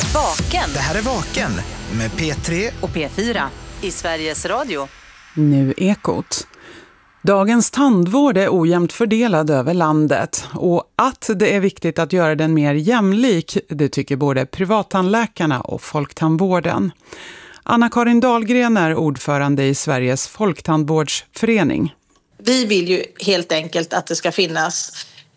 Vaken. Det här är Vaken med P3 och P4 i Sveriges Radio. Nu Ekot. Dagens tandvård är ojämnt fördelad över landet och att det är viktigt att göra den mer jämlik, det tycker både privattandläkarna och folktandvården. Anna-Karin Dahlgren är ordförande i Sveriges folktandvårdsförening. Vi vill ju helt enkelt att det ska finnas